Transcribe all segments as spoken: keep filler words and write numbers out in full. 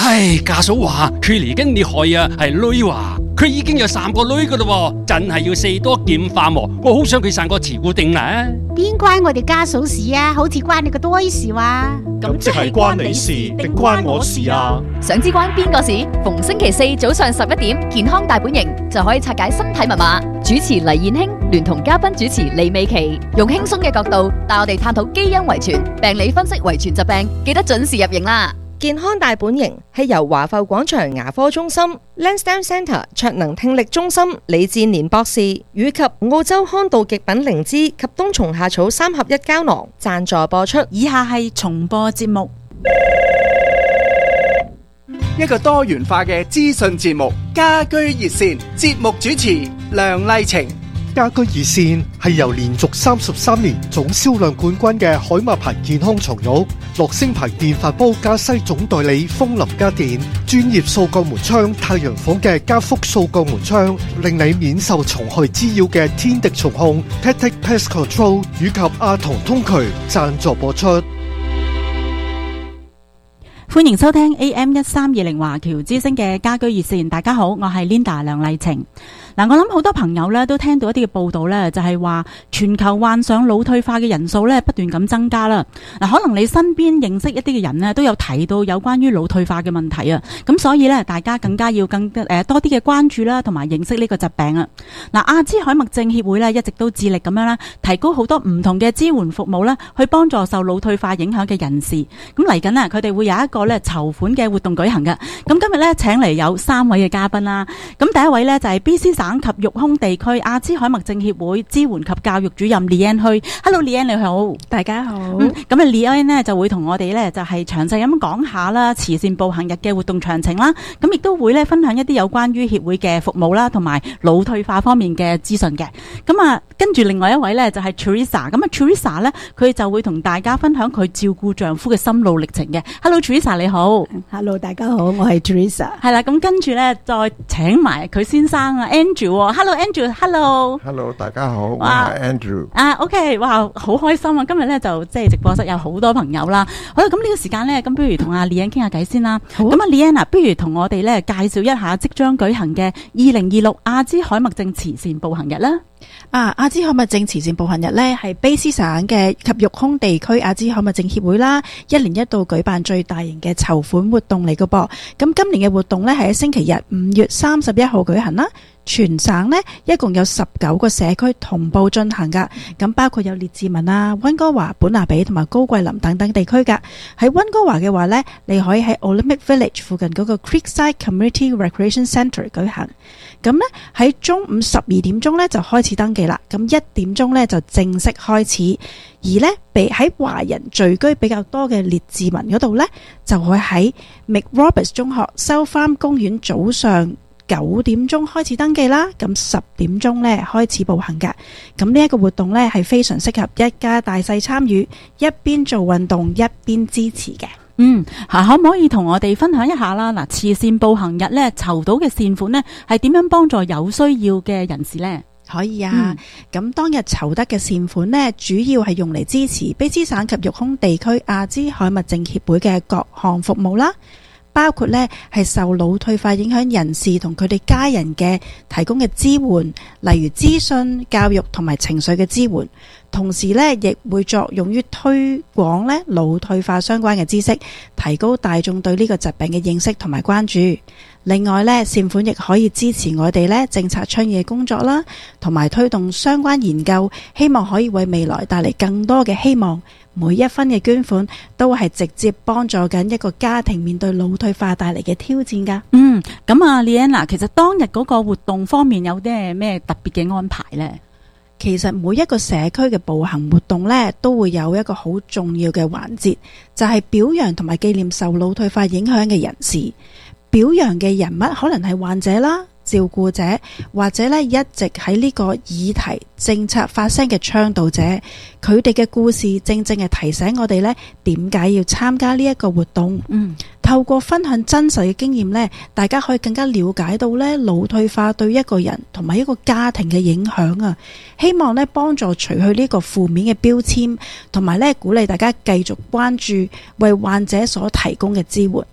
唉，家嫂話佢嚟緊你害啊，係女話佢已經有三個女噶啦，真係要四多劍化喎。我好想佢生個慈固定啦。 邊關我哋家嫂事啊？好似關你個多事話。 咁即係關你事定關我事啊？ 想知關邊個事？逢星期四早上十一點，健康大本營就可以拆解身體密碼。主持黎燕卿聯同嘉賓主持李美琪，用輕鬆嘅角度帶我哋探討基因遺傳、病理分析遺傳疾病，記得準時入營啦！ 健康大本營係由華埠廣場牙科中心、Lansdowne Centre 卓能聽力中心李志年博士以及澳洲康道極品靈芝及冬蟲夏草三合一膠囊贊助播出。 以下係重播節目， 一個多元化嘅資訊節目，家居熱線，節目主持梁麗晴。 家居熱線係由連續三十三年總銷量冠軍嘅海馬牌健康床褥、樂聲牌電飯煲加西總代理風林家電、專業掃角門窗太陽房嘅加福掃角門窗，令你免受蟲害滋擾嘅天敵蟲控 Pet Pest Control 以及阿童通渠贊助播出。 歡迎收聽 A M 一三二零華僑之聲嘅家居熱線。大家好，我係 Linda 梁麗晴。嗱，我諗好多朋友咧都聽到一啲嘅報道咧，就係話全球患上腦退化嘅人數咧不斷咁增加啦。嗱，可能你身邊認識一啲嘅人咧都有提到有關於腦退化嘅問題啊。咁所以咧，大家更加要更誒多啲嘅關注啦，同埋認識呢個疾病啊。嗱，阿茲海默症協會咧一直都致力咁樣啦，提高好多唔同嘅支援服務啦，去幫助受腦退化影響嘅人士。咁嚟緊啊，佢哋會有一個咧籌款嘅活動舉行嘅。咁今日咧請嚟有三位嘅嘉賓啦。咁第一位咧就係 B C 省及育空地區阿茲海默症協會支援及教育主任 Leanne Hui。Hello Leanne，你好。 大家好。 咁啊 Leanne 呢就會同我哋咧就係詳細咁講下啦慈善步行日嘅活動詳情啦。咁亦都會咧分享一啲有關於協會嘅服務啦，同埋腦退化方面嘅資訊嘅。咁啊跟住另外一位咧就係 Teresa。咁啊 Teresa 咧佢就會同大家分享佢照顧丈夫嘅心路歷程嘅。Hello Teresa，你好。 Hello， 大家好，我係 Teresa。 係啦，咁跟住咧再請埋佢先生啊 Andrew。Hello Andrew，Hello。 Hello， 大家好，我係 Andrew。 啊 ，OK， 哇，好開心啊！今日咧就即係直播室有好多朋友啦。好啦，咁呢個時間咧，咁不如同阿 Leanne 傾下偈先啦。咁啊 Leanne，不如同我哋咧介紹一下即將舉行嘅二零二六阿茲海默症慈善步行日啦。 啊，阿茲海默症慈善步行日呢係卑詩省嘅及育空地區阿茲海默症協會啦，一年一度舉辦最大型嘅籌款活動嚟嘅噃。咁今年嘅活動呢係喺星期日五月三十一號舉行啦。全省呢一共有十九個社區同步進行噶，咁包括有列治文啊、溫哥華、本拿比同埋高桂林等等地區噶。喺溫哥華嘅話呢，你可以喺 Olympic Village 附近嗰個 Creekside Community Recreation Centre 舉行。咁呢喺中午十二點鐘呢就開始登記啦，咁一點鐘呢就正式開始。而呢比喺華人聚居比較多嘅列治文嗰度呢，就會喺 McRoberts 中學 South Farm 公園早上九點鐘開始登記啦，咁十點鐘呢開始步行噶。咁呢一個活動呢係非常適合一家大細參與，一邊做運動一邊支持嘅。 嗯，吓可唔可以同我哋分享一下啦？嗱，慈善步行日呢籌到嘅善款呢係點樣幫助有需要嘅人士呢？ 可以啊，咁、嗯、當日籌得嘅善款呢，主要係用嚟支持卑詩省及育空地區阿茲海默症協會嘅各項服務啦。包括呢係受腦退化影響人士同佢哋家人嘅提供嘅支援，例如資訊、教育同埋情緒嘅支援。同時呢亦會作用於推廣呢腦退化相關嘅知識，提高大眾對呢個疾病嘅認識同埋關注。另外呢，善款亦可以支持我哋呢政策倡議嘅工作啦，同埋推動相關研究，希望可以為未來帶嚟更多嘅希望。每一分嘅捐款都係直接幫助緊一個家庭面對腦退化帶嚟嘅挑戰噶。 嗯，咁啊 Leanne， 其實當日嗰個活動方面有啲咩特別嘅安排呢？ 其實每一個社區嘅步行活動呢，都會有一個好重要嘅環節，就係表揚同埋紀念受腦退化影響嘅人士。表揚嘅人物可能係患者啦、照顧者，或者咧一直喺呢個議題政策發聲嘅倡導者，佢哋嘅故事正正係提醒我哋呢點解要參加呢一個活動。嗯，透過分享真實嘅經驗呢，大家可以更加了解到呢腦退化對一個人同埋一個家庭嘅影響啊！希望呢幫助除去呢個負面嘅標籤，同埋呢鼓勵大家繼續關注為患者所提供嘅支援。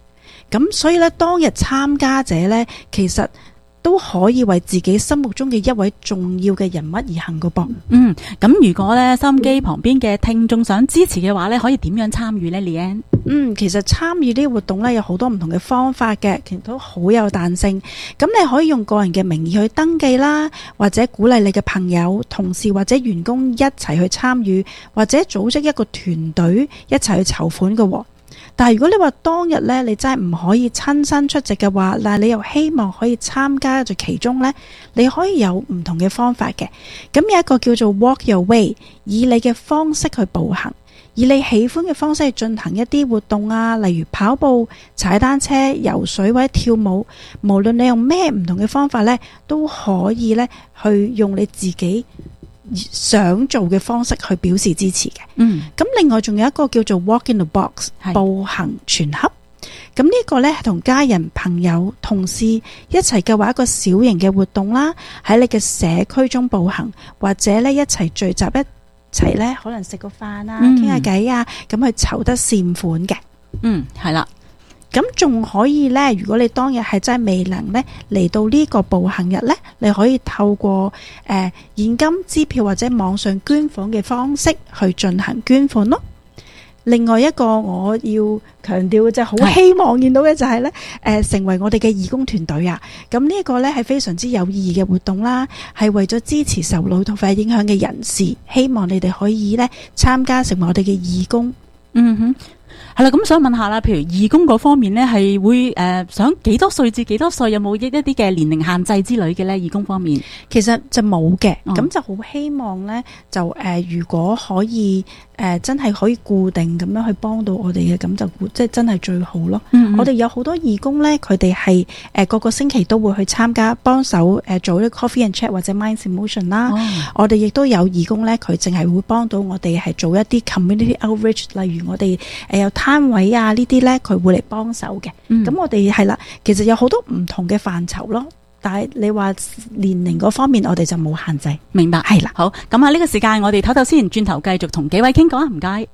咁所以咧，當日參加者咧，其實都可以為自己心目中嘅一位重要嘅人物而行個噃。 嗯，咁如果咧收音機旁邊嘅聽眾想支持嘅話咧，可以點樣參與呢 Leanne？ 嗯，其實參與呢啲活動咧有好多唔同嘅方法嘅，其實都好有彈性。咁你可以用個人嘅名義去登記啦，或者鼓勵你嘅朋友、同事或者員工一齊去參與，或者組織一個團隊一齊去籌款嘅。但係如果你話當日咧，你真係唔可以親身出席嘅話，嗱，你又希望可以參加在其中呢，你可以有唔同嘅方法嘅。咁有一個叫做 Walk Your Way， 以你嘅方式去步行，以你喜歡嘅方式去進行一啲活動啊，例如跑步、踩單車、游水或者跳舞。無論你用咩唔同嘅方法呢，都可以呢去用你自己想做嘅方式去表示支持嘅。嗯，咁另外仲有一個叫做 Walk in the Box， 步行全盒。咁呢個呢係同家人、朋友、同事一齊計劃一個小型嘅活動啦，喺你嘅社區中步行，或者呢一齊聚集一齊呢，可能食個飯啊，傾下偈啊，咁去籌得善款嘅。嗯，係啦。咁仲可以呢，如果你當日係真係未能呢嚟到呢個步行日呢，你可以透過誒、呃、現金支票或者網上捐款嘅方式去進行捐款咯。另外一個我要強調嘅就係好希望見到嘅就係呢，誒、呃、成為我哋嘅義工團隊啊。咁呢一個呢係非常之有意義嘅活動啦，係為咗支持受腦退化影響嘅人士，希望你哋可以呢參加成為我哋嘅義工。嗯哼。係啦，咁想問下啦，譬如義工嗰方面呢，係會誒、呃、想幾多歲至幾多歲，有冇一一啲嘅年齡限制之類嘅呢？義工方面其實就冇嘅，咁、哦、就好希望呢，就誒、呃、如果可以誒、呃、真係可以固定咁樣去幫到我哋嘅，咁就即係真係最好咯。嗯嗯，我哋有好多義工呢，佢哋係誒個個星期都會去參加幫手誒做啲 coffee and chat 或者 Minds in Motion 啦。哦、我哋亦都有義工呢，佢淨係會幫到我哋係做一啲 community outreach， 例如我哋誒有攤位啊呢啲呢，佢會嚟幫手嘅。咁、嗯、我哋係啦，其實有好多唔同嘅範疇咯。但係你話年齡嗰方面，我哋就冇限制。明白，係啦。好，咁啊呢個時間我哋唞唞先，轉頭繼續同幾位傾講啊，唔該。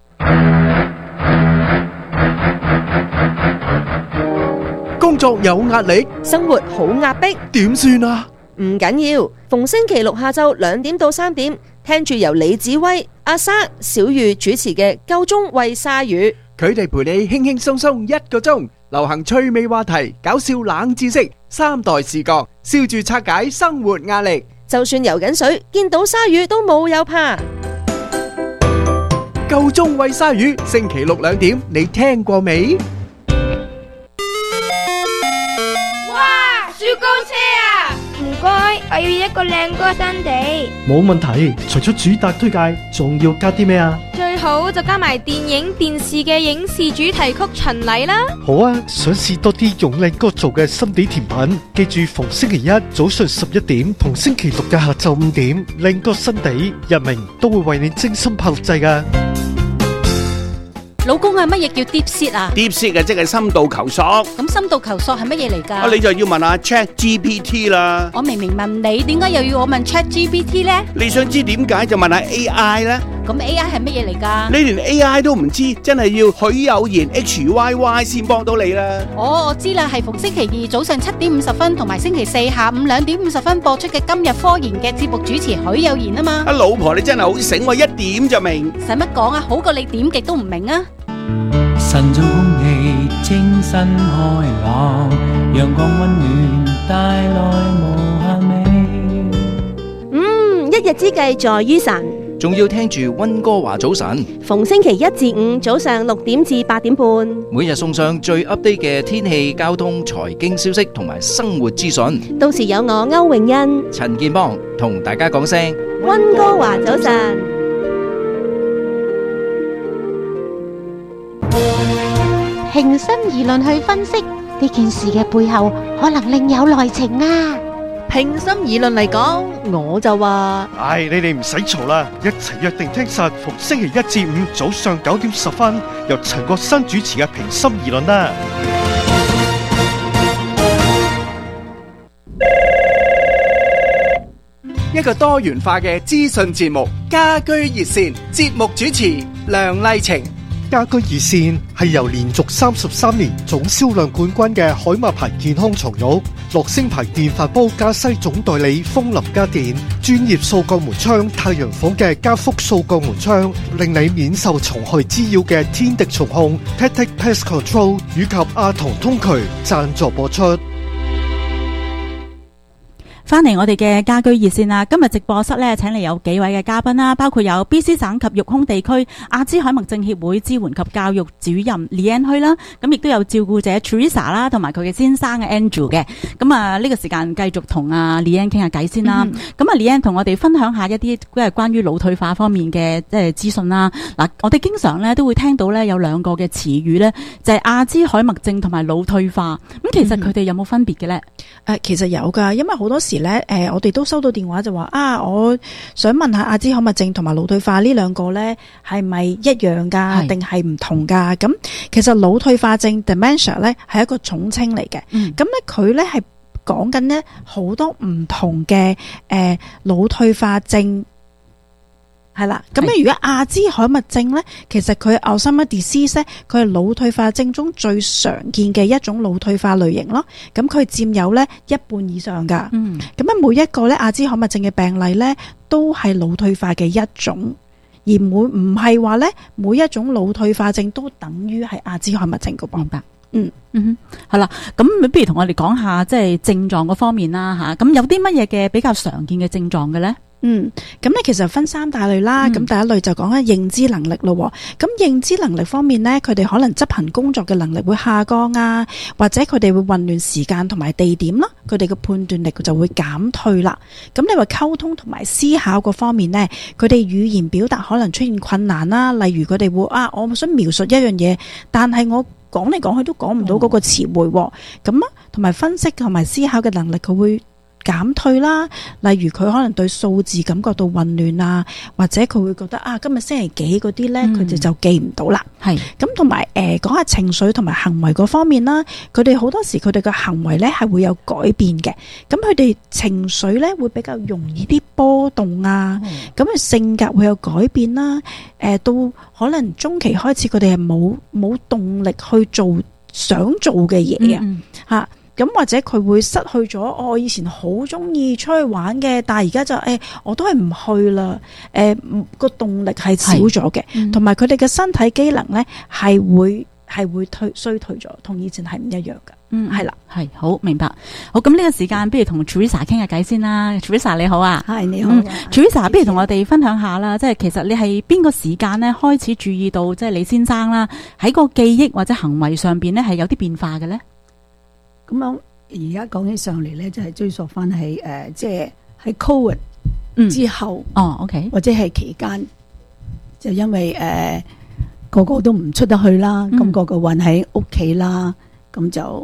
工作有壓力， 生活好壓迫， 點算啊？ 唔緊要，逢星期六下晝兩點到三點，聽住由李子威、阿莎、小玉主持嘅夠鐘喂鯊魚， 佢哋陪你輕輕鬆鬆一個鐘，流行趣味話題、搞笑冷知識、三代視角，笑住拆解生活壓力。 就算游緊水，見到鯊魚都冇有怕。 夠鐘喂鯊魚，星期六兩點，你聽過未？ 哇！雪糕車啊！唔該，我要一個靚歌新地。 冇問題，除咗主打推介，仲要加啲咩啊？ 最好就加埋電影、電視嘅影視主題曲巡禮啦。 好啊，想試多啲用靚歌做嘅心地甜品，記住逢星期一早上十一點同星期六嘅下晝五點，靚歌新地日明都會為你精心拍錄製㗎。 老公啊，乜嘢叫 deep seat 啊 ？deep seat 啊，即係深度求索。 咁深度求索係乜嘢嚟㗎？ 啊，你就要問下 Chat G P T 啦。 我明明問你，點解又要我問 Chat G P T 咧？ 你想知點解就問下 A I 啦。 咁 A I 係乜嘢嚟㗎？ 你連 A I 都唔知，真係要許有言 H Y Y 先幫到你啦。 哦，我知啦，係逢星期二早上七點五十分同埋星期四下午兩點五十分播出嘅今日科研嘅節目主持許有言啊嘛。 啊，老婆你真係好醒，我一點就明。 使乜講啊？好過你點極都唔明啊！ 晨早空氣清新開朗，陽光溫暖帶來無限美。 嗯，一日之計在於晨， 仲要聽住溫哥華早晨。 逢星期一至五早上六點至八點半， 每日送上最 update 嘅天氣、交通、財經消息同埋生活資訊。 到時有我歐永欣、 陳建邦同大家講聲溫哥華早晨。 平心而論去分析呢件事嘅背後，可能另有內情啊！ 平心而論嚟講，我就話： 唉，你哋唔使嘈啦，一齊約定聽實逢星期一至五早上九點十分，由陳國新主持嘅平心而論啦。 一個多元化嘅資訊節目，家居熱線節目主持梁麗晴。 家居熱線係由連續三十三年總銷量冠軍嘅海馬牌健康床褥、樂聲牌電飯煲加西總代理風林家電、專業掃鋼門窗太陽房嘅加福掃鋼門窗，令你免受蟲害滋擾嘅天敵蟲控 Tactic Pest Control 以及阿童通渠贊助播出。 翻嚟我哋嘅家居熱線啦，今日直播室咧請嚟有幾位嘅嘉賓啦，包括有 B C 省及育空地區阿茲海默症協會支援及教育主任 Leanne 許啦，咁亦都有照顧者 Teresa 啦，同埋佢嘅先生嘅 Andrew 嘅，咁啊呢個時間繼續同阿 Leanne 傾下偈先啦。咁啊 Leanne 同我哋分享下一啲即係關於腦退化方面嘅即係資訊啦。嗱，我哋經常咧都會聽到咧有兩個嘅詞語咧，就係阿茲海默症同埋腦退化。咁其實佢哋有冇分別嘅咧？ 誒，其實有噶，因為好多時咧，誒，我哋都收到電話就話啊，我想問下阿茲海默症同埋腦退化呢兩個咧係咪一樣噶，定係唔同噶？咁其實腦退化症 dementia 咧係一個總稱嚟嘅，咁咧佢咧係講緊咧好多唔同嘅誒腦退化症。係啦，咁咧如果阿茲海默症咧，其實佢 Alzheimer's disease 咧，佢係腦退化症中最常見嘅一種腦退化類型咯。咁佢佔有咧一半以上噶。嗯，咁啊每一個咧阿茲海默症嘅病例咧，都係腦退化嘅一種，而每唔係話咧每一種腦退化症都等於係阿茲海默症噶噃。明白。嗯嗯哼，係啦，咁不如同我哋講下即係症狀嗰方面啦吓。咁有啲乜嘢嘅比較常見嘅症狀嘅咧？嗯，咁咧其實分三大類啦，咁、嗯、第一類就講緊認知能力咯。咁認知能力方面咧，佢哋可能執行工作嘅能力會下降啊，或者佢哋會混亂時間同埋地點啦，佢哋嘅判斷力就會減退啦。咁你話溝通同埋思考嗰方面咧，佢哋語言表達可能出現困難啦，例如佢哋會啊，我想描述一樣嘢，但係我講嚟講去都講唔到嗰個詞彙，咁啊，同埋分析同埋思考嘅能力佢會減退啦，例如佢可能對數字感覺到混亂啊，或者佢會覺得啊，今日星期幾嗰啲咧，佢哋就記唔到啦。係咁，同埋誒講下情緒同埋行為嗰方面啦，佢哋好多時佢哋嘅行為咧係會有改變嘅，咁佢哋情緒咧會比較容易啲波動啊，咁佢性格會有改變啦，誒到可能中期開始佢哋係冇冇動力去做想做嘅嘢啊，吓。咁或者佢會失去咗，我以前好中意出去玩嘅，但係而家就誒、欸，我都係唔去啦。誒、欸，個動力係少咗嘅，同埋佢哋嘅身體機能咧係會係會退衰退咗，同以前係唔一樣噶。嗯，係啦，係好明白。好，咁呢個時間不如同 Teresa 傾下偈先啦。Teresa 你好啊，係你好、嗯。Teresa 不如同我哋分享下啦，即係其實你係邊個時間咧開始注意到，即係你先生啦喺個記憶或者行為上邊咧係有啲變化嘅咧？ 咁樣而家講起上嚟咧，就係追溯翻喺誒，即係喺 Covid 之後， 哦 ，OK， 或者係期間，就因為誒、呃、個個都唔出得去啦，咁、嗯、個個困喺屋企啦，咁就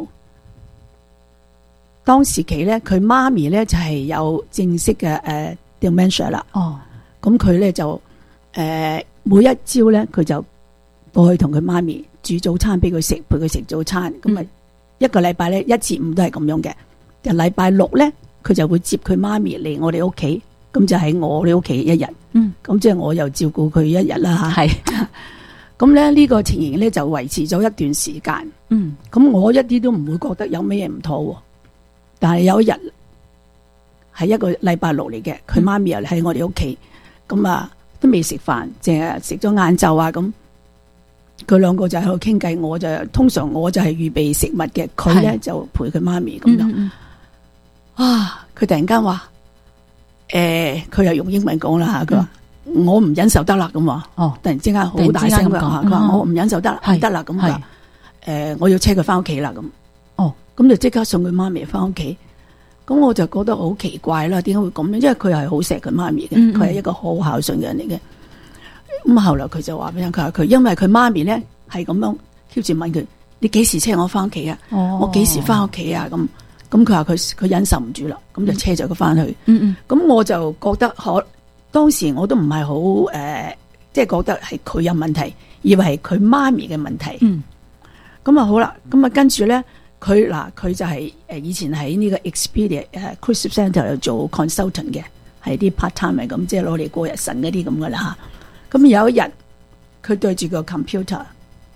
當時期咧，佢媽咪咧就係、是、有正式嘅誒 dementia 啦，哦，咁佢咧就誒、呃、每一朝咧，佢就過去同佢媽咪煮早餐俾佢食，陪佢食早餐，咁咪。嗯一個禮拜咧，一至五都係咁樣嘅。就禮拜六咧，佢就會接佢媽咪嚟我哋屋企，咁就喺我哋屋企一日。嗯，咁即係我又照顧佢一日啦吓。係，咁咧呢個情形咧就維持咗一段時間。嗯，咁我一啲都唔會覺得有咩嘢唔妥。但係有一日係一個禮拜六嚟嘅，佢媽咪又喺我哋屋企，咁啊都未食飯，淨係食咗晏晝啊咁。佢兩個就喺度傾偈，我就通常我就係預備食物嘅，佢咧就陪佢媽咪咁樣。嗯嗯啊！佢突然間話，誒、呃，佢又用英文講啦吓，佢話、嗯、我唔忍受得啦咁話。哦，突然之間好大聲噶吓，佢話我唔忍受得啦，唔得啦咁話。誒，我要車佢翻屋企啦咁。哦，咁就即刻送佢媽咪翻屋企。咁我就覺得好奇怪啦，點解會咁樣？因為佢係好錫佢媽咪嘅，佢係、嗯嗯、一個好孝順嘅人嚟嘅。咁後來佢就話俾佢，佢話佢因為佢媽咪咧係咁樣挑住問佢，你幾時車我翻屋企啊？哦、我幾時翻屋企啊？咁咁佢話佢佢忍受唔住啦，咁就車咗佢翻去。嗯嗯，咁我就覺得可當時我都唔係好誒，即係覺得係佢有問題，以為係佢媽咪嘅問題。嗯，咁啊好啦，咁啊跟住咧，佢嗱佢就係誒以前喺呢個 Expedia 誒 Crisis Centre 度做 consultant 嘅，係啲 part time 咁，即係攞嚟過日神嗰啲咁噶啦吓。咁有一日，佢對住個 computer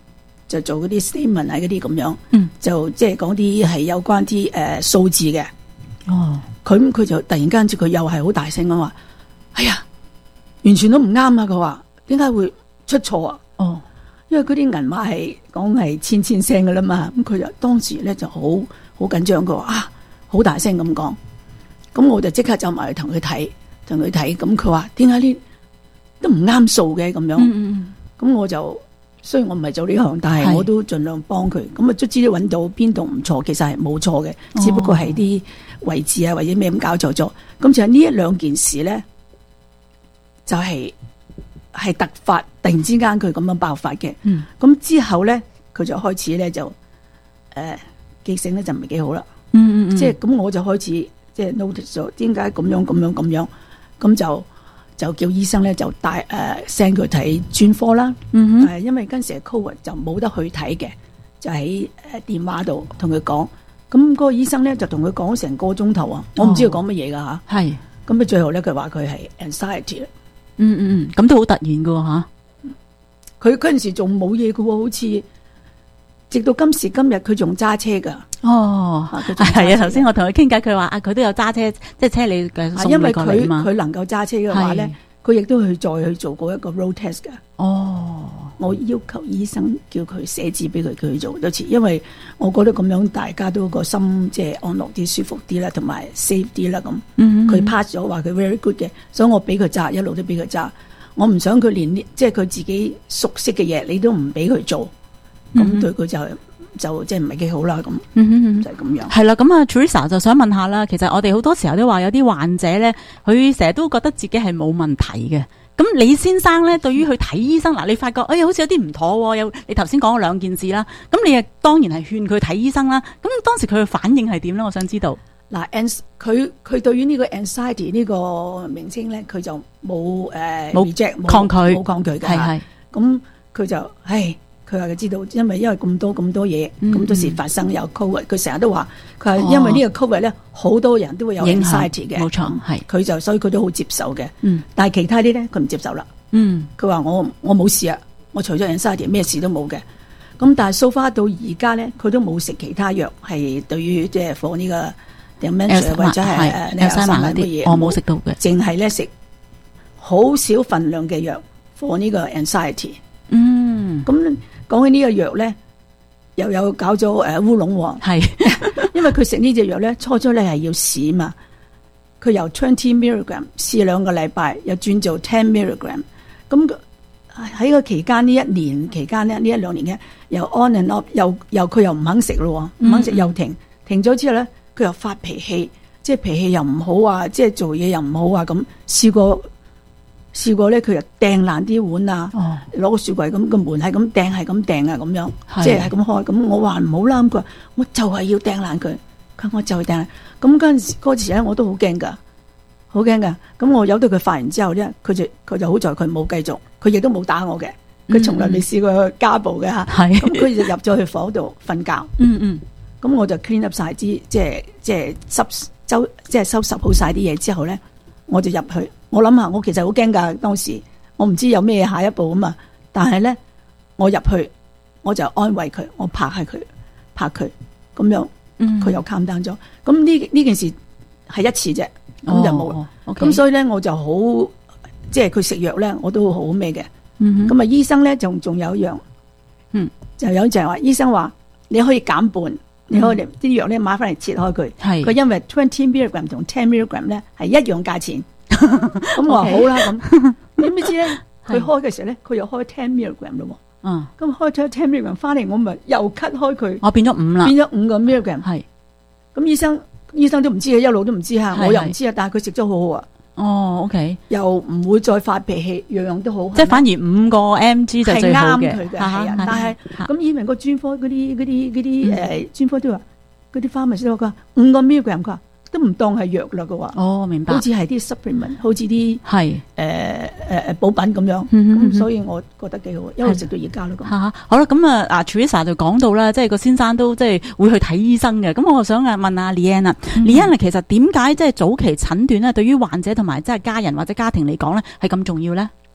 就做嗰啲 statement 啊嗰啲咁樣， 嗯、 就即係講啲係有關啲誒數字嘅。 哦， 佢佢就突然間佢又係好大聲咁話：哎呀，完全都唔啱啊！佢話點解會出錯啊？ 哦， 因為嗰啲銀碼係講係千千聲噶啦嘛，咁佢就當時咧就好好緊張，佢話啊好大聲咁講，咁我就即刻走埋去同佢睇，同佢睇，咁佢話點解呢都唔啱數嘅咁樣，咁、 嗯嗯、 我就雖然我唔係做呢行，但係我都盡量幫佢，咁啊卒之都揾到邊度唔錯，其實係冇錯嘅， 哦、 只不過係啲位置啊或者咩咁搞錯咗，咁就係呢一兩件事咧，就係、是。係突發，突然之間佢咁樣爆發嘅。咁、嗯、之後咧，佢就開始咧就誒、呃、記性咧就唔係幾好啦。 嗯嗯嗯， 即係咁我就開始即係 notice 咗點解咁樣咁樣咁樣，咁就就叫醫生咧就帶誒 send 佢睇專科啦。 嗯哼，因為嗰陣時 COVID 就冇得去睇嘅，就喺誒電話度同佢講。咁嗰個醫生咧就同佢講成個鐘頭啊，我唔知佢講乜嘢噶吓。 係、哦。 咁啊最後咧佢話佢係 anxiety 啦。 嗯嗯嗯，咁都好突然噶吓， 佢嗰陣時仲冇嘢噶，好似直到今時今日佢仲揸車噶。 哦，係啊，頭先我同佢傾偈，佢話啊，佢都有揸車，即係車你嘅送你過嚟嘛。 因為佢佢能夠揸車嘅話咧，佢亦都去再去做過一個 road test 噶。 哦， 我要求醫生叫佢寫字俾佢，佢去做多次，因為我覺得咁樣大家都個心即係安樂啲、舒服啲啦，同埋 safe 啲啦咁。 嗯， 佢 pass 咗，話佢 very good 嘅，所以我俾佢揸，一路都俾佢揸。我唔想佢連即係佢自己熟悉嘅嘢，你都唔俾佢做，咁、嗯、對佢就就即係唔係幾好啦。咁、嗯、就係、是、咁樣。 係啦，咁啊 Teresa 就想問下啦，其實我哋好多時候都話有啲患者咧，佢成日都覺得自己係冇問題嘅。咁李先生咧，對於去睇醫生嗱，你發覺哎呀，好似有啲唔妥，有你頭先講咗兩件事啦。咁你啊，當然係勸佢睇醫生啦。咁當時佢嘅反應係點咧？我想知道。 嗱，佢佢對於呢個 anxiety 呢個名稱咧，佢就冇誒冇 reject 抗拒冇抗拒嘅。 係係。 咁佢就唉，佢話佢知道，因為因為咁多咁多嘢，咁、嗯、多事發生有 COVID，佢成日都話佢係因為呢個 COVID 咧，好多人都會有 anxiety 嘅。 冇錯，係。 佢就所以佢都好接受嘅。 嗯。 但係其他啲咧，佢唔接受啦。 嗯。 佢話我我冇事啊，我除咗 anxiety 咩事都冇嘅。咁但係 so far 到而家咧，佢都冇食其他藥，係對於即係 for 呢個。dementia 或者係誒你有三萬嘅嘢， 我冇食到嘅， 淨係咧食好少份量嘅藥 for 呢個 anxiety。 嗯， 咁講起呢個藥咧，又有搞咗誒烏龍喎。 係， 因為佢食呢隻藥咧，初初咧係要試嘛，佢由 twenty milligram 試兩個禮拜，又轉做 ten milligram。咁喺個期間呢一年期間咧，呢一兩年嘅又 on and off，又又佢又唔肯食咯，唔肯食又停，停咗之後咧。佢又發脾氣，即係脾氣又唔好啊，即係做嘢又唔好啊，咁試過試過咧，佢又掟爛啲碗啊，攞、哦、個雪櫃咁個門係咁掟係咁掟啊，咁樣即係係咁開。咁我話唔好啦，佢話我就係要掟爛佢，佢我就係掟爛。咁嗰陣時嗰時咧，我都好驚噶，好驚噶。咁我由到佢發完之後咧，佢就佢就好在佢冇繼續，佢亦都冇打我嘅，佢從來未試過家暴嘅吓。咁佢就入咗去房度瞓覺。 嗯嗯。 咁我就 clean up 晒啲，即係即係收收即係收拾好晒啲嘢之後咧，我就入去。我諗下，我其實好驚噶，當時我唔知有咩下一步啊嘛。但係咧，我入去我就安慰佢，我拍下佢，拍佢咁樣，佢、嗯、又 calm down咗。咁呢呢件事係一次啫，咁、哦、就冇。咁、okay. 所以咧，我就好即係佢食藥咧，我都好咩嘅。咁、嗯、啊，醫生咧仲仲有一樣，嗯，就有就係話醫生話你可以減半。你可以啲藥咧買翻嚟切開佢，佢因為 twenty milligram 同 ten milligram 咧係一樣價錢，咁我話好啦咁，點知咧佢開嘅時候咧，佢又開 ten milligram 咯，嗯，咁開咗 ten milligram 翻嚟，我咪又 cut 開佢， 我變咗五啦， 變咗五個 milligram，係，咁醫生醫生都唔知嘅，一路都唔知吓，我又唔知啊，但係佢食咗好好啊。 哦 ，OK， 又唔會再發脾氣，樣樣都好， 即係反而五個 mg 就最好嘅， 係啱佢嘅，係啊。但係咁以為個專科嗰啲嗰啲嗰啲誒專科都話，嗰啲 pharmacist 都話佢話五個 milligram 佢話都唔當係藥啦，佢話。 哦，明白。 好似係啲 supplement，好似啲係誒誒誒補品咁樣。咁、 嗯、 所以我覺得幾好，一路食到而家咯。咁嚇好啦，咁啊啊 Teresa 就講到啦，即係個先生都即係會去睇醫生嘅。咁我想啊問下 Leanne 啊 Leanne 其實點解即係早期診斷咧，對於患者同埋即係家人或者家庭嚟講咧係咁重要咧？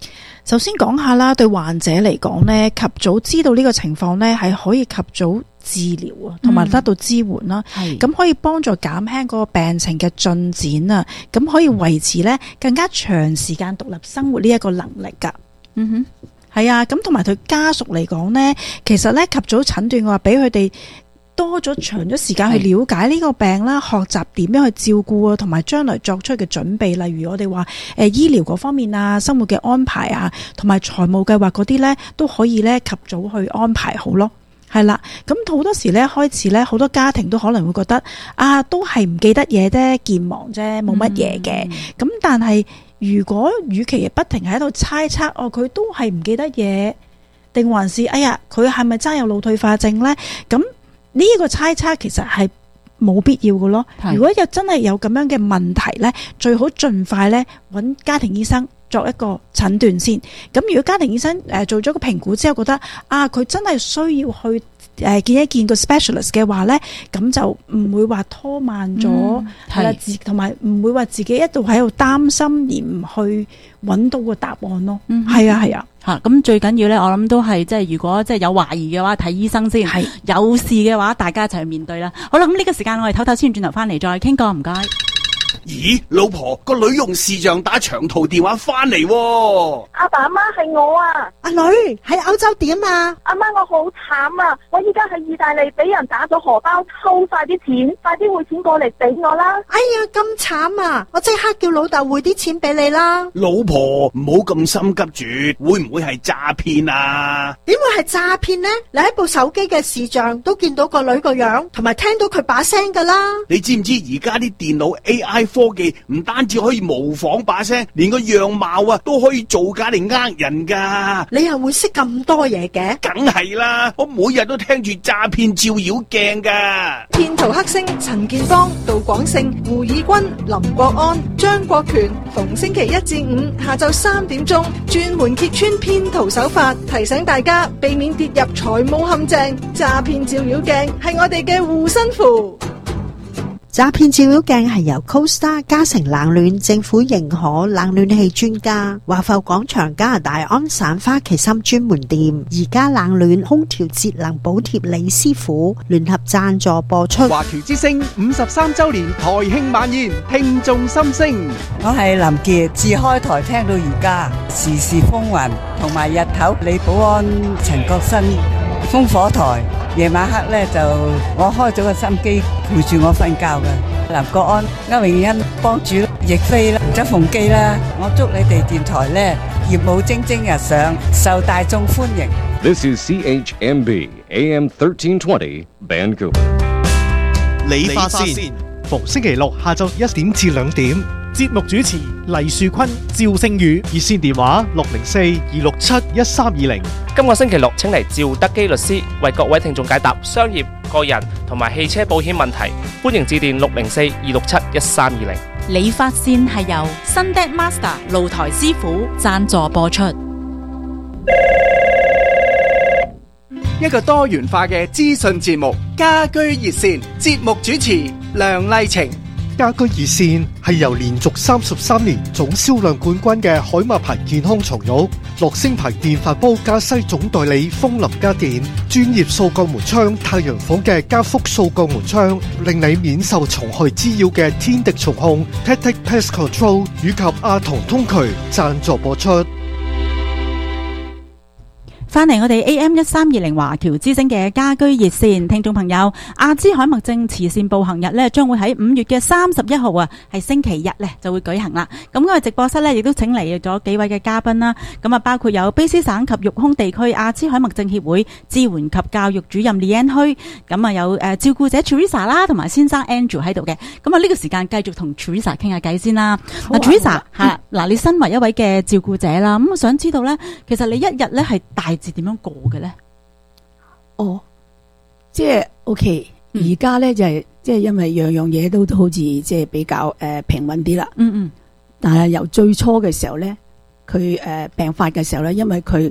首先講下啦，對患者嚟講呢，及早知道呢個情況呢，係可以及早治療啊，同埋得到支援啦。咁、嗯、可以幫助減輕嗰個病情嘅進展啊，咁可以維持呢更加長時間獨立生活呢一個能力噶。嗯哼，係啊，咁同埋對家屬嚟講呢，其實呢及早診斷嘅話，俾佢哋多咗長咗時間去了解呢個病啦，學習點樣去照顧啊，同埋將來作出嘅準備，例如我哋話誒醫療嗰方面啊，生活嘅安排啊，同埋財務計劃嗰啲呢，都可以呢及早去安排好咯。係啦，咁好多時呢，開始呢，好多家庭都可能會覺得啊，都係唔記得嘢啫，健忘啫，冇乜嘢嘅。咁、嗯、但係如果與其不停喺度猜測，哦，佢都係唔記得嘢，定還是哎呀，佢係咪真係有腦退化症呢？咁呢一個猜測其實係冇必要嘅咯。如果有真係有咁樣嘅問題呢，最好盡快呢揾家庭醫生作一個診斷先。咁如果家庭醫生誒做咗個評估之後覺得啊，佢真係需要去誒見一見個 specialist 嘅話呢，咁就唔會話拖慢咗，係啦、嗯，同埋唔會話自己一度喺度擔心而唔去揾到個答案咯。嗯，係啊，係啊。 吓，咁最緊要咧，我諗都係即係如果即係有懷疑嘅話，睇醫生先；係有事嘅話，大家一齊去面對啦。好啦，咁呢個時間我哋唞唞先，轉頭翻嚟再傾過，唔該。 咦，老婆，個女用視像打長途電話翻嚟喎。 阿爸阿媽係我啊。阿女喺歐洲點啊？阿媽我好慘啊！我依家喺意大利俾人打咗荷包，偷晒啲錢，快啲匯錢過嚟俾我啦！哎呀，咁慘啊！我即刻叫老豆匯啲錢俾你啦。 老婆，唔好咁心急住，會唔會係詐騙啊？ 點會係詐騙呢？你喺部手機嘅視像都見到個女個樣，同埋聽到佢把聲噶啦。 你知唔知而家啲電腦 A I 科技唔單止可以模仿把聲，連個樣貌啊都可以造假嚟呃人噶。 你又會識咁多嘢嘅？ 梗係啦，我每日都聽住詐騙照妖鏡噶。 騙徒黑星陳建邦、杜廣勝、胡以軍、林國安、張國權，逢星期一至五下晝三點鐘，專門揭穿騙徒手法，提醒大家避免跌入財務陷阱。詐騙照妖鏡係我哋嘅護身符。 詐騙照妖鏡係由 CoStar 嘉誠冷暖政府認可冷暖氣專家華埠廣場加拿大安省花旗參專門店而家冷暖空調節能補貼李師傅聯合贊助播出。 華僑之聲五十三周年台慶晚宴，聽眾心聲。 我係林傑，自開台聽到而家，時時風雲，同埋日頭李保安、陳國新烽火台，夜晚黑咧就我開咗個心機陪住我瞓覺嘅。林國安、歐永欣幫主亦飛啦，吳則鳳基啦，我祝你哋電台咧業務蒸蒸日上，受大眾歡迎。 This is C H M B A M thirteen twenty Vancouver。 理髮線，逢星期六下晝一點至兩點。節目主持黎樹坤、趙星宇，熱線電話六零四二六七一三二零。 今個星期六請嚟趙德基律師為各位聽眾解答商業、個人同埋汽車保險問題，歡迎致電六零四二六七一三二零。 理髮線係由 Sunday Master 露台師傅贊助播出。 一個多元化嘅資訊節目，家居熱線，節目主持梁麗晴。 家居熱線係由連續三十三年總銷量冠軍嘅海馬牌健康床褥、樂聲牌電飯煲加西總代理風林家電、專業掃鋼門窗太陽房嘅加福掃鋼門窗，令你免受蟲害滋擾嘅天敵蟲控 Tactic Pest Control 以及阿童通渠贊助播出。 翻嚟我哋 A M 一三二零華僑之聲嘅家居熱線，聽眾朋友，阿茲海默症慈善步行日呢將會喺五月嘅三十一號啊，係星期日呢就會舉行啦。咁我哋直播室呢亦都請嚟咗幾位嘅嘉賓啦。咁啊，包括有卑詩省及育空地區阿茲海默症協會支援及教育主任李恩虛，咁啊有誒照顧者 Teresa 啦，同埋先生 Andrew 喺度嘅。咁啊呢個時間繼續同 Teresa 傾下偈先啦。嗱 Teresa 吓，嗱你身為一位嘅照顧者啦，咁我想知道呢，其實你一日呢係大係點樣過嘅咧？ 哦，即係 OK，而家咧就係即係因為樣樣嘢都好似即係比較誒、呃、平穩啲啦。 嗯嗯。 但係由最初嘅時候咧，佢誒、呃、病發嘅時候咧，因為佢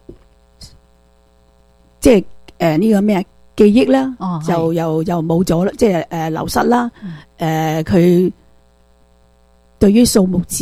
即係誒呢個咩記憶啦， 哦、 就又又冇咗啦，即係誒流失啦。誒、嗯，佢、呃、對於數目字咧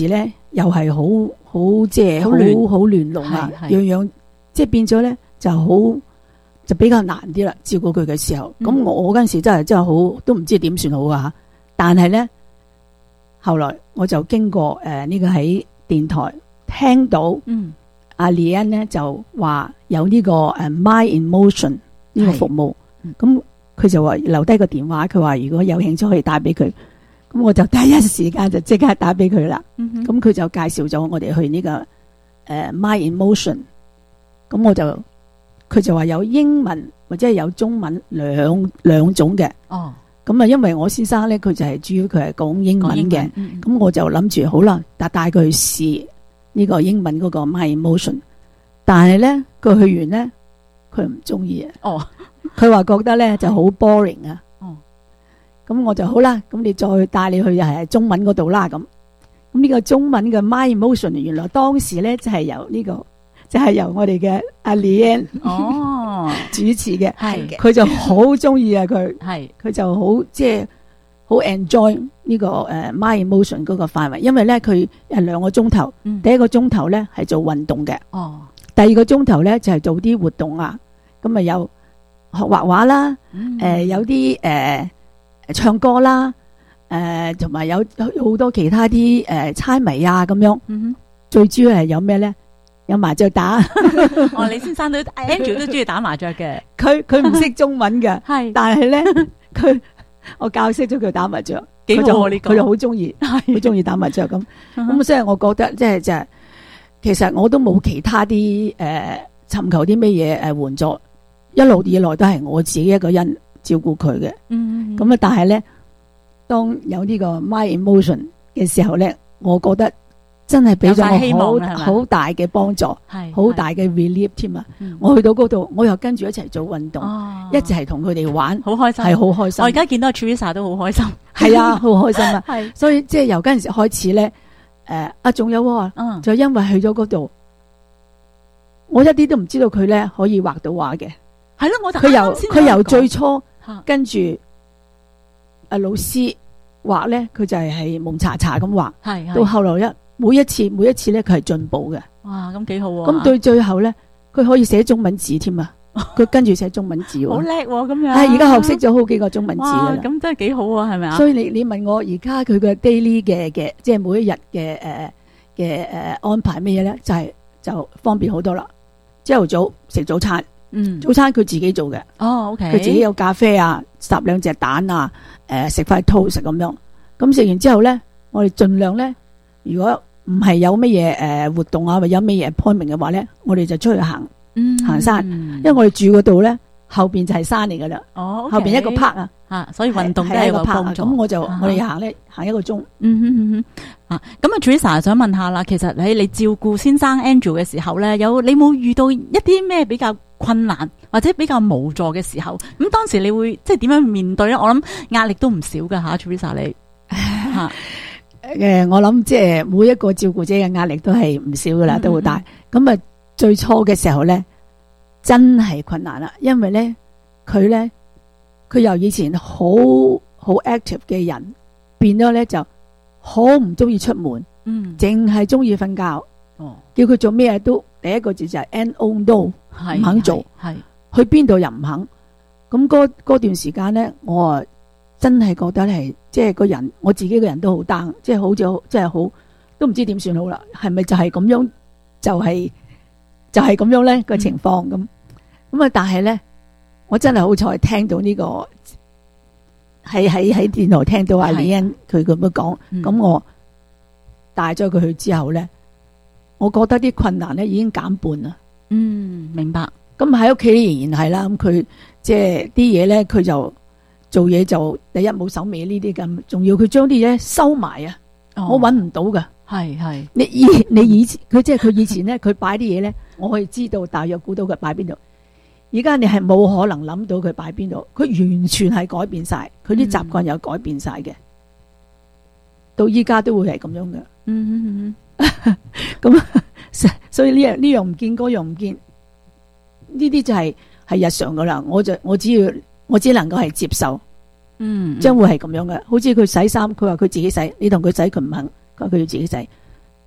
又係好好即係好好亂龍啊，樣樣即係變咗咧就好就比較難啲啦。照顧佢嘅時候，咁、嗯、我嗰陣時真係真係好都唔知點算好啊。但係咧後來我就經過誒呢、呃這個喺電台聽到，嗯，阿李恩咧就話有呢個誒 My Emotion 呢個服務，咁佢就話留低個電話，佢話如果有興趣可以打俾佢。咁我就第一時間就即刻打俾佢啦。咁佢、嗯、就介紹咗我哋去呢、這個誒、呃、My Emotion。咁我就佢就話有英文或者係有中文兩兩種嘅。哦。咁啊，因為我先生咧，佢就係主要佢係講英文嘅。咁、嗯、我就諗住好啦，帶帶佢去試呢個英文嗰個 My Emotion。但係咧，佢去完咧，佢唔中意啊。哦。佢話覺得咧就好 boring 啊。咁我就好啦，咁你再帶你去又係中文嗰度啦。咁咁呢個中文嘅 My Emotion 原來當時咧就係由呢、這個就係、是、由我哋嘅阿 Leanne 哦主持嘅，係嘅，佢就好中意啊，佢係佢就好即係好 enjoy 呢個誒 My Emotion 嗰個範圍，因為咧佢誒兩個鐘頭，嗯、第一個鐘頭咧係做運動嘅，哦，第二個鐘頭咧就係、是、做啲活動啊，咁啊有學畫畫啦，誒、嗯呃、有啲誒。呃唱歌啦，誒、呃，同埋有好多其他啲誒、呃、猜謎啊咁樣。嗯、哼最主要係有咩咧？有麻雀打。 哦，李先生都 Andrew 都中意打麻雀嘅。 佢佢唔識中文嘅，係，但係咧佢我教識咗佢打麻雀，幾好啊呢個。佢就好中意，好中意打麻雀咁。咁所以我覺得即係即係，其實我都冇其他啲誒、呃、尋求啲咩嘢誒援助，一路以來都係我自己一個人照顧佢嘅，咁啊、嗯嗯，但係咧，當有呢個 My Emotion 嘅時候咧，我覺得真係俾咗我好好大嘅幫助，係好大嘅 relief 添啊！我去到嗰度，我又跟住一齊做運動，哦、一直係同佢哋玩，好開心，係好開心。我而家見到 Teresa 都好開心， 係啊，好開心啊！係，所以即係由嗰陣時開始咧，誒、呃，啊，仲有啊，嗯、就因為去咗嗰度，我一啲都唔知道佢咧可以畫到畫嘅，係咯，我佢由佢由最初。跟住阿老師畫咧，佢就係係蒙查查咁畫，係到後來一每一次每一次咧，佢係進步嘅。 哇，咁幾好喎！ 咁對最後咧，佢可以寫中文字添啊！佢跟住寫中文字， 好叻咁樣。 係而家學識咗好幾個中文字啦。 咁真係幾好啊，係咪啊？ 所以你你問我而家佢嘅 daily 嘅嘅，即係每一日嘅誒嘅誒安排咩嘢咧，就係、是、就方便好多啦。朝頭早食早餐。嗯，早餐佢自己做嘅。哦 ，OK，佢自己有咖啡啊，烚兩隻蛋啊，誒、呃，食塊 toast 咁樣。咁食完之後咧，我哋盡量咧，如果唔係有乜嘢誒活動啊，或者有乜嘢 appointment 嘅話咧，我哋就出去行，嗯、行山。因為我哋住嗰度咧，後邊就係山嚟噶啦。哦，okay、後邊一個 park 啊，吓，所以運動都係一個 park。咁我就、啊、我哋行咧，行一個鐘。嗯哼嗯哼。啊，咁啊 Teresa 想問下啦，其實喺你照顧先生 Andrew 嘅時候咧，有你冇遇到一啲咩比較困難或者比較無助嘅時候？咁當時你會即係點樣面對咧？我諗壓力都唔少噶吓 Teresa 你吓。 誒，我諗即係每一個照顧者嘅壓力都係唔少噶啦，都好大。咁啊，最初嘅時候咧，真係困難啦，因為咧佢咧佢由以前好好 active 嘅人，變咗咧就好唔中意出門，嗯，淨係中意瞓覺。哦，叫佢做咩都第一個字就係 no no，唔肯做，係去邊度又唔肯。咁嗰嗰段時間咧，我啊真係覺得係即係個人，我自己個人都好 down，即係好似即係好都唔知點算好啦。係咪就係咁樣？就係就係咁樣咧個情況咁咁啊！但係咧，我真係好彩聽到呢個喺喺喺電台聽到阿李欣佢咁樣講，咁我帶咗佢去之後咧，我覺得啲困難咧已經減半啦。 嗯，明白。 咁喺屋企仍然係啦，咁佢即係啲嘢咧，佢就做嘢就第一冇手尾呢啲咁，仲要佢將啲嘢收埋啊，我搵唔到噶。 係係， 你以你以前佢即係佢以前咧，佢擺啲嘢咧，我可以知道大約估到佢擺邊度。而家你係冇可能諗到佢擺邊度，佢完全係改變晒，佢啲習慣又改變晒嘅，到依家都會係咁樣嘅。嗯嗯嗯，咁所以呢樣呢樣唔見，嗰樣唔見，呢啲就係係日常噶啦。我就我只要我只能夠係接受，嗯，將會係咁樣嘅。好似佢洗衫，佢話佢自己洗，你同佢洗佢唔肯，佢話佢要自己洗。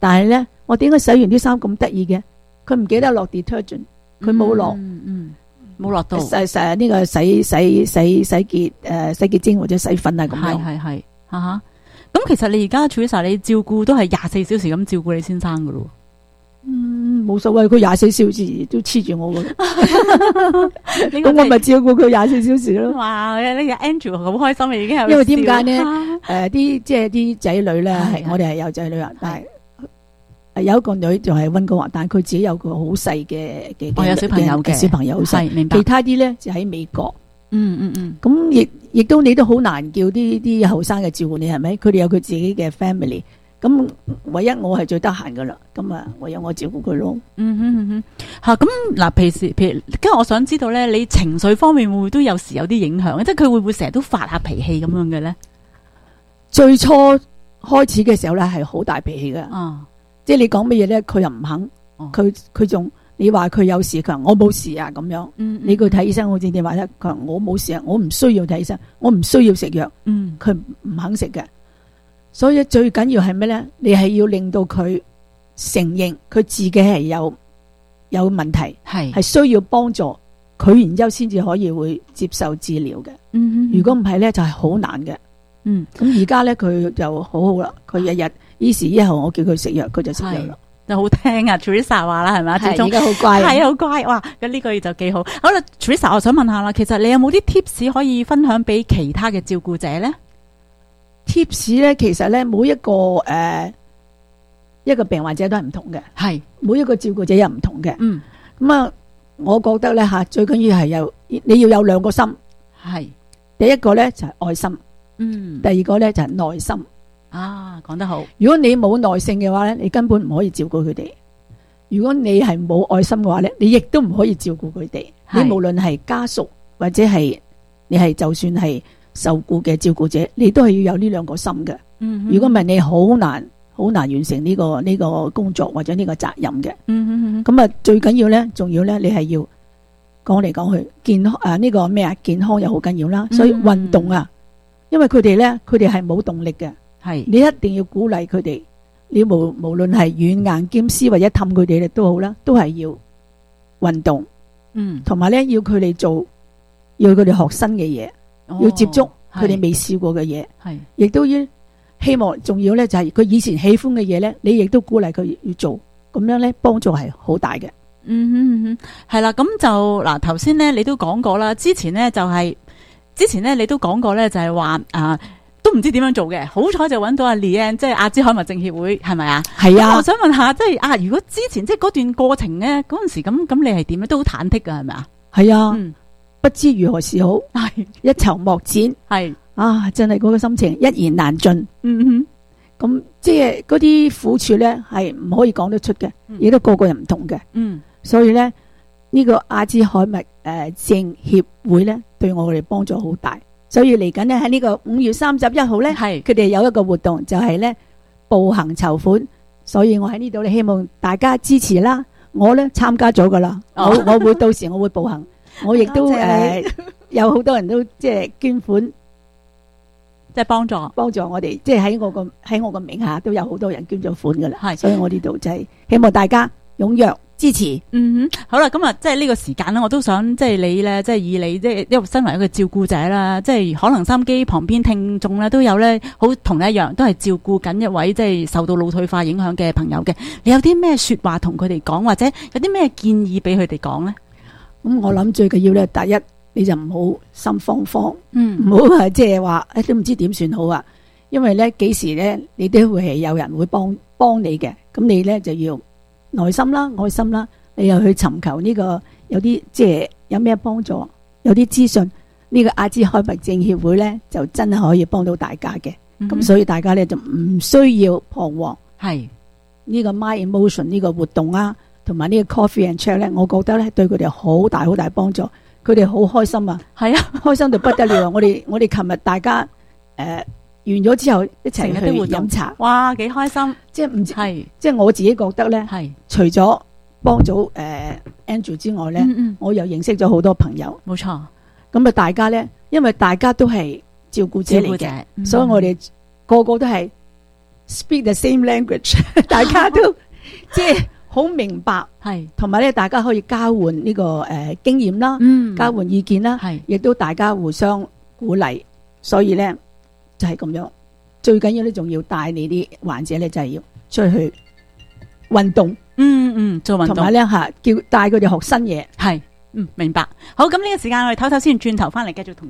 但係咧，我點解洗完啲衫咁得意嘅？佢唔記得落 detergent， 佢冇落， 嗯，冇落到洗洗呢個洗洗洗洗潔誒洗潔精或者洗粉啊咁樣。 係係係嚇嚇。咁其實你而家 Teresa 你照顧都係廿四小時咁照顧你先生噶咯？ 嗯，冇所謂，佢廿四小時都黐住我噶。咁我咪照顧佢廿四小時咯。 哇！呢個 Andrew 好開心啊，已經係。 因為點解咧？誒，啲即係啲仔女咧，係我哋係有仔女啊，但係。有一個女就係溫哥華，但係佢自己有個好細嘅嘅， 我有小朋友嘅小朋友好細， 明白。 其他啲咧就喺美國。 嗯嗯嗯。 咁亦亦都你都好難叫啲啲後生嘅照顧你，係咪？佢哋有佢自己嘅 family。咁唯一我係最得閒噶啦，咁啊唯有我照顧佢咯。 嗯哼嗯哼。吓咁嗱，平時譬如，跟住我想知道咧，你情緒方面會唔會都有時有啲影響？即係佢會唔會成日都發下脾氣咁樣嘅咧？ 最初開始嘅時候咧，係好大脾氣嘅。 啊。 即係你講乜嘢咧，佢又唔肯，佢佢仲你話佢有事，佢話我冇事啊咁樣。嗯嗯、你去睇醫生，好似點話咧？佢話我冇事啊，我唔需要睇醫生，我唔需要食藥。 嗯， 佢唔肯食嘅。所以最緊要係咩咧？你係要令到佢承認佢自己係有有問題，係係需要幫助佢，然之後先至可以會接受治療嘅。 嗯， 如果唔係咧，就係好難嘅。 嗯， 咁而家咧佢就好好啦，佢日日。於是以後我叫佢食藥，佢就食藥啦， 就好聽啊 Teresa 話啦，係咪啊？ 係而家好乖， 係好乖。哇！咁呢個就幾好。好啦 Teresa 我想問下啦，其實你有冇啲 tips 可以分享俾其他嘅照顧者咧 ？tips 咧，其實咧每一個誒、呃、一個病患者都係唔同嘅， 係每一個照顧者又唔同嘅。 嗯， 咁啊，我覺得咧吓最緊要係有你要有兩個心， 係第一個咧就係愛心， 嗯， 第二個咧就係耐心。 啊，講得好！ 如果你冇耐性嘅話咧，你根本唔可以照顧佢哋；如果你係冇愛心嘅話咧，你亦都唔可以照顧佢哋。你無論係家屬或者係你係就算係受僱嘅照顧者，你都係要有呢兩個心嘅。 嗯， 如果唔係，你好難好難完成呢個呢個工作或者呢個責任嘅。 嗯嗯， 咁啊，最緊要咧，仲要咧，你係要講嚟講去健康啊，呢個咩啊，健康又好緊要啦。所以運動啊，因為佢哋咧，佢哋係冇動力嘅。 係， 你一定要鼓勵佢哋，你無無論係軟硬兼施或者氹佢哋咧都好啦，都係要運動， 嗯， 同埋咧要佢哋做，要佢哋學新嘅嘢， 哦、 要接觸佢哋未試過嘅嘢， 係， 亦都要希望，仲要咧就係佢以前喜歡嘅嘢咧，你亦都鼓勵佢要做，咁樣咧幫助係好大嘅。 嗯哼嗯哼，係啦，咁就嗱頭先咧你都講過啦，之前咧就係、是、之前咧你都講過咧就係話啊。都唔知點樣做嘅，好彩就揾到阿 Leanne， 即係阿茲海默症協會，係咪啊？ 係啊！ 我想問下，即係啊，如果之前即係嗰段過程咧，嗰陣時咁咁，你係點咧？都好忐忑噶，係咪啊？ 係啊、嗯，不知如何是好，一籌莫展， 係啊，真係嗰個心情一言難盡。 嗯哼， 咁即係嗰啲苦處咧，係唔可以講得出嘅，亦、嗯、都個個人唔同嘅。 嗯， 所以咧呢、這個阿茲海默誒症協會咧，對我哋幫助好大。所以嚟緊呢，喺呢個五月三十一號咧，係佢哋有一個活動，就係咧步行籌款。所以我喺呢度咧，希望大家支持啦。我咧參加咗噶啦，我我會到時我會步行，我亦都誒有好多人都即係捐款， 即係幫助幫助我哋，即係喺我個喺我個名下都有好多人捐咗款噶啦。係，所以我呢度就係希望大家踴躍支持。 嗯哼，好啦，咁啊，即係呢個時間咧，我都想即係你咧，即係以你即係因為身為一個照顧者啦，即係可能收音機旁邊聽眾咧都有咧，好同你一樣，都係照顧緊一位即係受到腦退化影響嘅朋友嘅。你有啲咩說話同佢哋講，或者有啲咩建議俾佢哋講咧？ 咁我諗最緊要咧，第一你就唔好心慌慌， 嗯， 唔好係即係話誒都唔知點算好啊。因為咧幾時咧你都會係有人會幫幫你嘅，咁你咧就要耐心啦、愛心啦，你又去尋求呢個有啲即係有咩幫助，有啲資訊，呢個阿茲海默症協會咧就真係可以幫到大家嘅。咁、嗯、所以大家咧就唔需要彷徨。 係呢個 My Emotion 呢個活動啊，同埋呢個 Coffee and Chat 咧，我覺得咧對佢哋好大好大幫助，佢哋好開心啊！ 係啊， 開心到不得了啊！我哋我哋琴日大家誒、呃、完咗之後一齊去飲茶， 哇，幾開心！ 即係唔係即係我自己覺得咧，係除咗幫咗誒 Andrew 之外咧，嗯嗯我又認識咗好多朋友。 冇錯， 咁啊，大家咧，因為大家都係照顧者嚟嘅，嗯，所以我哋個個都係 speak the same language， 大家都即係好明白， 係同埋咧，大家可以交換呢、這個誒、呃、經驗啦， 嗯交換意見啦， 係亦都大家互相鼓勵，所以咧就係、是、咁樣。最緊要咧，仲要帶你啲患者咧，就係、是、要出去運動， 嗯嗯，做運動， 同埋咧吓叫帶佢哋學新嘢， 係嗯明白。好，咁呢個時間我哋唞唞先，轉頭翻嚟繼續同。